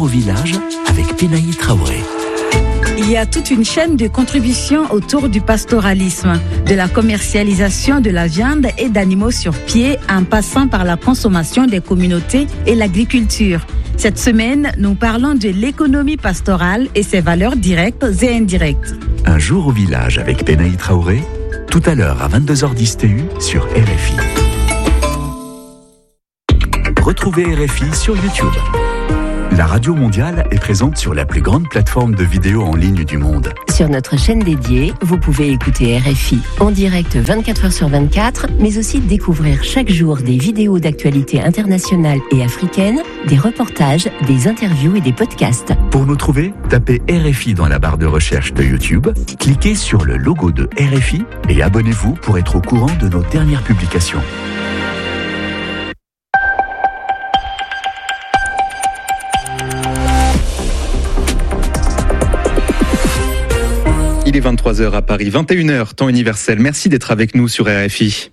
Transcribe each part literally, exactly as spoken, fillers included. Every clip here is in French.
au village avec Pénaï Traoré. Il y a toute une chaîne de contributions autour du pastoralisme, de la commercialisation de la viande et d'animaux sur pied en passant par la consommation des communautés et l'agriculture. Cette semaine, nous parlons de l'économie pastorale et ses valeurs directes et indirectes. Un jour au village avec Pénaï Traoré, tout à l'heure à vingt-deux heures dix T U sur R F I. Retrouvez R F I sur YouTube. La radio mondiale est présente sur la plus grande plateforme de vidéos en ligne du monde. Sur notre chaîne dédiée, vous pouvez écouter R F I en direct vingt-quatre heures sur vingt-quatre, mais aussi découvrir chaque jour des vidéos d'actualité internationale et africaine, des reportages, des interviews et des podcasts. Pour nous trouver, tapez R F I dans la barre de recherche de YouTube, cliquez sur le logo de R F I et abonnez-vous pour être au courant de nos dernières publications. Il est vingt-trois heures à Paris, vingt et une heures, temps universel. Merci d'être avec nous sur R F I.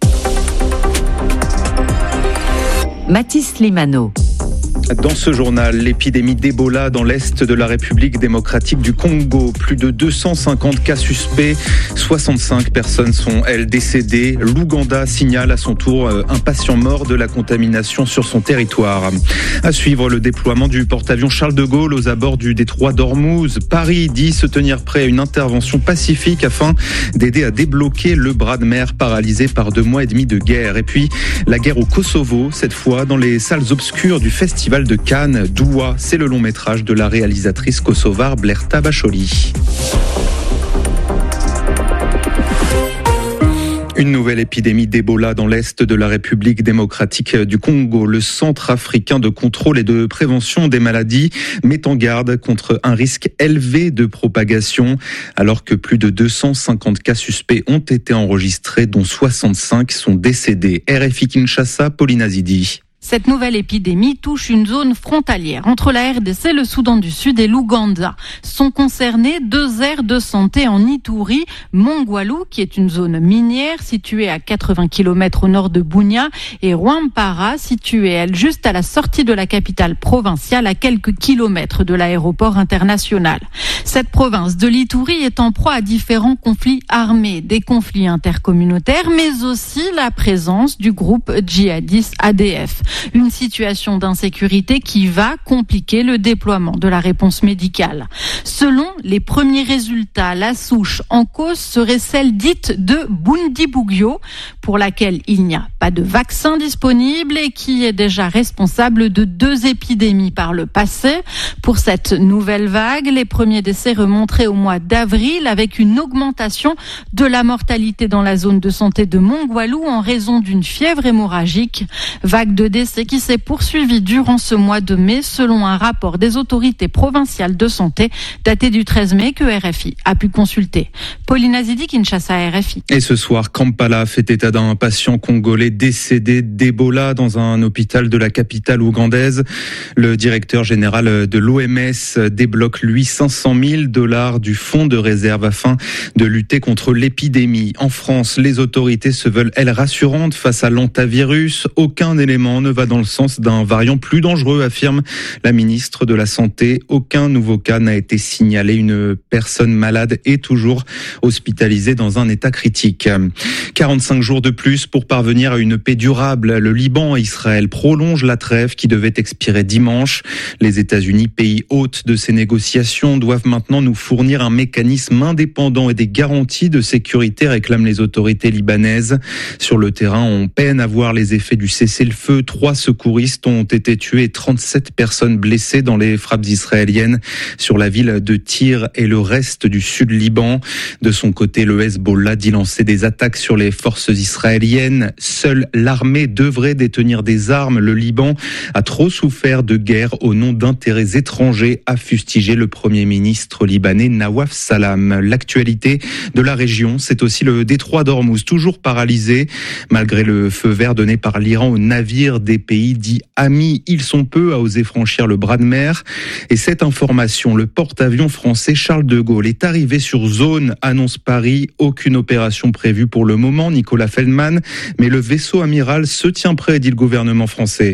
Mathis Limano. Dans ce journal, l'épidémie d'Ebola dans l'est de la République démocratique du Congo. Plus de deux cent cinquante cas suspects, soixante-cinq personnes sont, elles, décédées. L'Ouganda signale à son tour un patient mort de la contamination sur son territoire. À suivre, le déploiement du porte-avions Charles de Gaulle aux abords du détroit d'Ormuz. Paris dit se tenir prêt à une intervention pacifique afin d'aider à débloquer le bras de mer paralysé par deux mois et demi de guerre. Et puis, la guerre au Kosovo, cette fois dans les salles obscures du festival de Cannes. Doua, c'est le long métrage de la réalisatrice kosovare Blerta Bacholi. Une nouvelle épidémie d'Ebola dans l'est de la République démocratique du Congo. Le Centre africain de contrôle et de prévention des maladies met en garde contre un risque élevé de propagation, alors que plus de deux cent cinquante cas suspects ont été enregistrés, dont soixante-cinq sont décédés. R F I Kinshasa, Pauline Azidi. Cette nouvelle épidémie touche une zone frontalière entre la R D C, le Soudan du Sud et l'Ouganda. Sont concernées deux aires de santé en Ituri, Mongwalu, qui est une zone minière située à quatre-vingts kilomètres au nord de Bunia, et Rwampara, située, elle, juste à la sortie de la capitale provinciale, à quelques kilomètres de l'aéroport international. Cette province de l'Ituri est en proie à différents conflits armés, des conflits intercommunautaires, mais aussi la présence du groupe djihadiste A D F. Une situation d'insécurité qui va compliquer le déploiement de la réponse médicale. Selon les premiers résultats, la souche en cause serait celle dite de Bundibugyo, pour laquelle il n'y a pas de vaccin disponible et qui est déjà responsable de deux épidémies par le passé. Pour cette nouvelle vague, les premiers décès remonteraient au mois d'avril avec une augmentation de la mortalité dans la zone de santé de Mongwalu en raison d'une fièvre hémorragique. Vague de décès qui s'est poursuivi durant ce mois de mai, selon un rapport des autorités provinciales de santé daté du treize mai que R F I a pu consulter. Pauline Azidi, Kinshasa, R F I. Et ce soir, Kampala fait état d'un patient congolais décédé d'Ebola dans un hôpital de la capitale ougandaise. Le directeur général de l'O M S débloque, lui, cinq cent mille dollars du fonds de réserve afin de lutter contre l'épidémie. En France, les autorités se veulent, elles, rassurantes face à l'hantavirus. Aucun élément ne va dans le sens d'un variant plus dangereux, affirme la ministre de la Santé. Aucun nouveau cas n'a été signalé. Une personne malade est toujours hospitalisée dans un état critique. quarante-cinq jours de plus pour parvenir à une paix durable. Le Liban et Israël prolongent la trêve qui devait expirer dimanche. Les États-Unis, pays hôte de ces négociations, doivent maintenant nous fournir un mécanisme indépendant et des garanties de sécurité, réclament les autorités libanaises. Sur le terrain, on peine à voir les effets du cessez-le-feu. Trois secouristes ont été tués et trente-sept personnes blessées dans les frappes israéliennes sur la ville de Tyr et le reste du sud Liban. De son côté, le Hezbollah dit lancer des attaques sur les forces israéliennes. Seule l'armée devrait détenir des armes. Le Liban a trop souffert de guerre au nom d'intérêts étrangers, a fustigé le Premier ministre libanais Nawaf Salam. L'actualité de la région, c'est aussi le détroit d'Ormuz, toujours paralysé. Malgré le feu vert donné par l'Iran aux navires des pays dits amis, ils sont peu à oser franchir le bras de mer. Et cette information, le porte-avions français Charles de Gaulle est arrivé sur zone, annonce Paris. Aucune opération prévue pour le moment, Nicolas Feldman, mais le vaisseau amiral se tient prêt, dit le gouvernement français.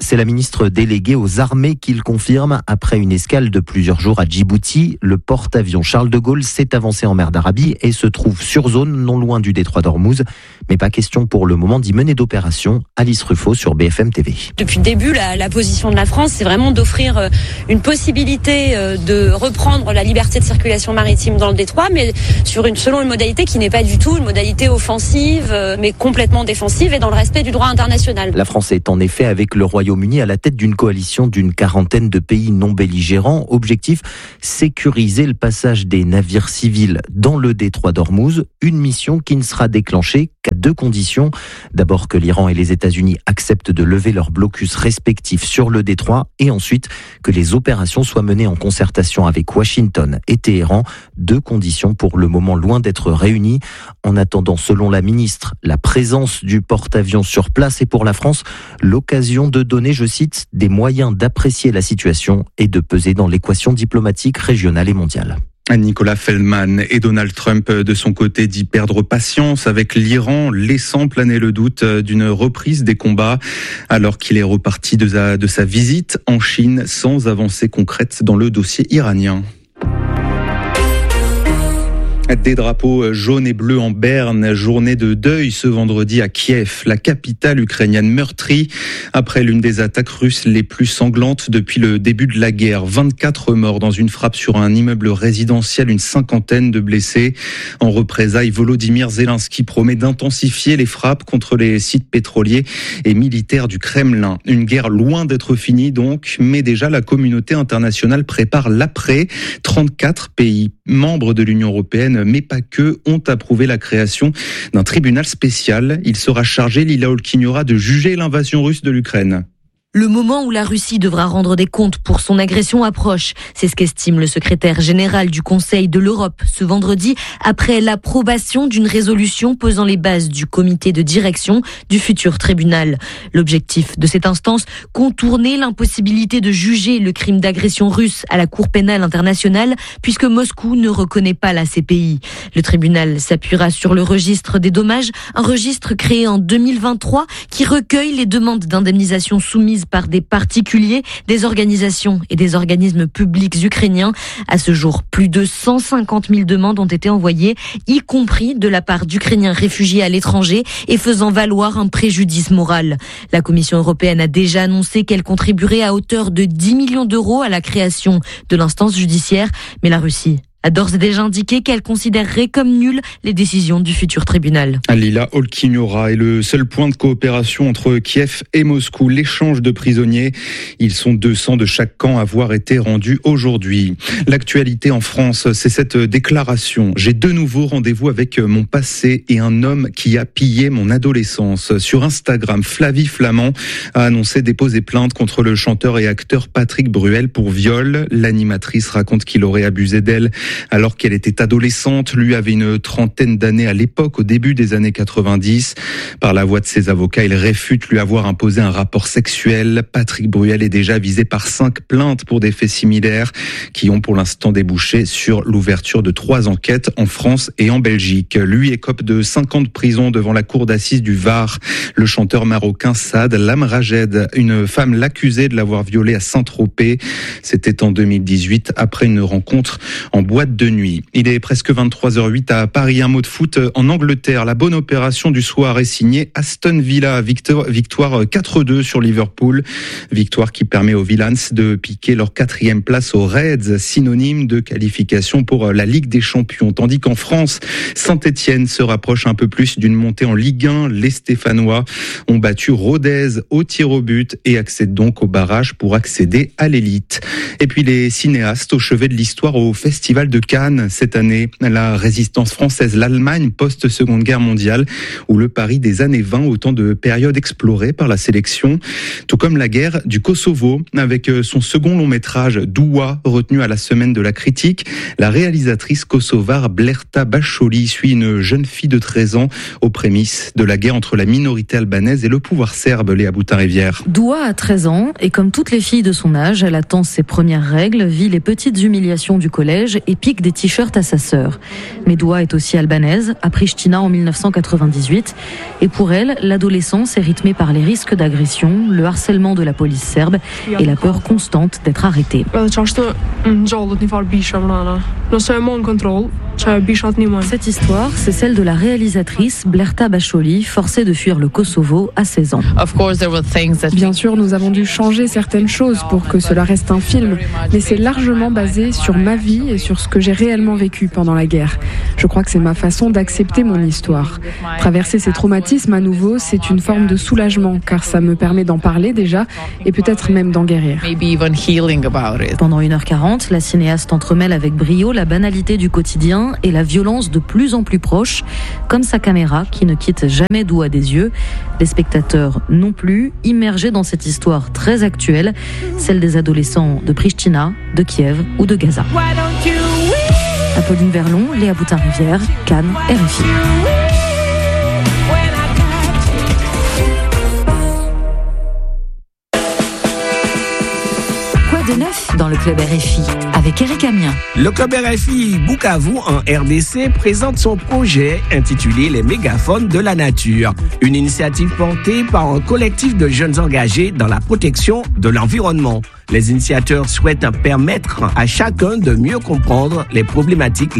C'est la ministre déléguée aux armées qui le confirme. Après une escale de plusieurs jours à Djibouti, le porte-avions Charles de Gaulle s'est avancé en mer d'Arabie et se trouve sur zone, non loin du détroit d'Ormuz. Mais pas question pour le moment d'y mener d'opération. Alice Ruffo sur B F M T V. Depuis le début, la, la position de la France, c'est vraiment d'offrir une possibilité de reprendre la liberté de circulation maritime dans le détroit, mais sur une, selon une modalité qui n'est pas du tout une modalité offensive, mais complètement défensive et dans le respect du droit international. La France est en effet avec le Royaume-Uni à la tête d'une coalition d'une quarantaine de pays non belligérants. Objectif, sécuriser le passage des navires civils dans le détroit d'Ormuz. Une mission qui ne sera déclenchée qu'à deux conditions. D'abord que l'Iran et les États-Unis acceptent de lever leurs blocus respectifs sur le détroit et ensuite que les opérations soient menées en concertation avec Washington et Téhéran. Deux conditions pour le moment loin d'être réunies. En attendant, selon la ministre, la présence du porte-avions sur place est pour la France l'occasion de donner, je cite, des moyens d'apprécier la situation et de peser dans l'équation diplomatique régionale et mondiale. Nicolas Feldman et Donald Trump, de son côté, dit perdre patience avec l'Iran, laissant planer le doute d'une reprise des combats, alors qu'il est reparti de sa, de sa visite en Chine sans avancée concrète dans le dossier iranien. Des drapeaux jaunes et bleus en berne, journée de deuil ce vendredi à Kiev, la capitale ukrainienne meurtrie après l'une des attaques russes les plus sanglantes depuis le début de la guerre. vingt-quatre morts dans une frappe sur un immeuble résidentiel, une cinquantaine de blessés. En représailles, Volodymyr Zelensky promet d'intensifier les frappes contre les sites pétroliers et militaires du Kremlin. Une guerre loin d'être finie donc, mais déjà la communauté internationale prépare l'après. trente-quatre pays membres de l'Union européenne, mais pas que, ont approuvé la création d'un tribunal spécial. Il sera chargé, Lila Olkignora, de juger l'invasion russe de l'Ukraine. Le moment où la Russie devra rendre des comptes pour son agression approche. C'est ce qu'estime le secrétaire général du Conseil de l'Europe ce vendredi après l'approbation d'une résolution posant les bases du comité de direction du futur tribunal. L'objectif de cette instance, contourner l'impossibilité de juger le crime d'agression russe à la Cour pénale internationale puisque Moscou ne reconnaît pas la C P I. Le tribunal s'appuiera sur le registre des dommages, un registre créé en deux mille vingt-trois qui recueille les demandes d'indemnisation soumises par des particuliers, des organisations et des organismes publics ukrainiens. À ce jour, plus de cent cinquante mille demandes ont été envoyées, y compris de la part d'Ukrainiens réfugiés à l'étranger et faisant valoir un préjudice moral. La Commission européenne a déjà annoncé qu'elle contribuerait à hauteur de dix millions d'euros à la création de l'instance judiciaire, mais la Russie a d'ores et déjà indiqué qu'elle considérerait comme nulles les décisions du futur tribunal. Lila Olkignora est le seul point de coopération entre Kiev et Moscou, l'échange de prisonniers. Ils sont deux cents de chaque camp à avoir été rendus aujourd'hui. L'actualité en France, c'est cette déclaration. J'ai de nouveau rendez-vous avec mon passé et un homme qui a pillé mon adolescence. Sur Instagram, Flavie Flamand a annoncé déposer plainte contre le chanteur et acteur Patrick Bruel pour viol. L'animatrice raconte qu'il aurait abusé d'elle alors qu'elle était adolescente. Lui avait une trentaine d'années à l'époque, au début des années quatre-vingt-dix. Par la voix de ses avocats, il réfute lui avoir imposé un rapport sexuel. Patrick Bruel est déjà visé par cinq plaintes pour des faits similaires qui ont pour l'instant débouché sur l'ouverture de trois enquêtes en France et en Belgique. Lui écope de cinq ans de prison devant la cour d'assises du Var. Le chanteur marocain Saad Lamrajed, une femme l'accusait de l'avoir violé à Saint-Tropez. C'était en deux mille dix-huit, après une rencontre en boîte de nuit. Il est presque vingt-trois heures zéro huit à Paris. Un mot de foot en Angleterre. La bonne opération du soir est signée Aston Villa. Victoire, victoire quatre deux sur Liverpool. Victoire qui permet aux Villans de piquer leur quatrième place aux Reds, synonyme de qualification pour la Ligue des Champions. Tandis qu'en France, Saint-Etienne se rapproche un peu plus d'une montée en Ligue un. Les Stéphanois ont battu Rodez au tir au but et accèdent donc au barrage pour accéder à l'élite. Et puis les cinéastes au chevet de l'histoire au Festival de Cannes cette année. La résistance française, l'Allemagne post-seconde guerre mondiale, ou le Paris des années vingt, autant de périodes explorées par la sélection. Tout comme la guerre du Kosovo, avec son second long métrage Doua, retenu à la semaine de la critique. La réalisatrice kosovare Blerta Bacholi suit une jeune fille de treize ans aux prémices de la guerre entre la minorité albanaise et le pouvoir serbe. Léa Boutin-Rivière. Doua a treize ans et comme toutes les filles de son âge, elle attend ses premières règles, vit les petites humiliations du collège et et pique des t-shirts à sa sœur. Medua est aussi albanaise, à Pristina en mille neuf cent quatre-vingt-dix-huit. Et pour elle, l'adolescence est rythmée par les risques d'agression, le harcèlement de la police serbe et la peur constante d'être arrêtée. Cette histoire, c'est celle de la réalisatrice Blerta Bacholi, forcée de fuir le Kosovo à seize ans. Bien sûr, nous avons dû changer certaines choses pour que cela reste un film, mais c'est largement basé sur ma vie et sur ce que j'ai réellement vécu pendant la guerre. Je crois que c'est ma façon d'accepter mon histoire. Traverser ces traumatismes à nouveau, c'est une forme de soulagement, car ça me permet d'en parler déjà et peut-être même d'en guérir. Pendant une heure quarante, la cinéaste entremêle avec brio la banalité du quotidien et la violence de plus en plus proche, comme sa caméra qui ne quitte jamais Doua des yeux. Les spectateurs non plus, immergés dans cette histoire très actuelle, celle des adolescents de Pristina, de Kiev ou de Gaza. Apolline Verlon, Léa Boutin-Rivière, Cannes, R F I. De neuf dans le club R F I avec Eric Amien. Le club R F I Bukavu en R D C présente son projet intitulé Les mégaphones de la nature, une initiative portée par un collectif de jeunes engagés dans la protection de l'environnement. Les initiateurs souhaitent permettre à chacun de mieux comprendre les problématiques